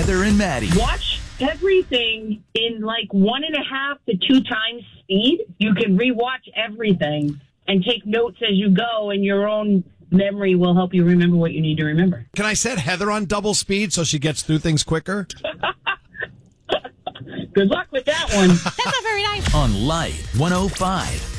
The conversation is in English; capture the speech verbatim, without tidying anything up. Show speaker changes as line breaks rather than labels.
Heather and Maddie.
Watch everything in like one and a half to two times speed. You can rewatch everything and take notes as you go, and your own memory will help you remember what you need to remember.
Can I set Heather on double speed so she gets through things quicker?
Good luck with that one.
That's not very nice.
On Light one oh five.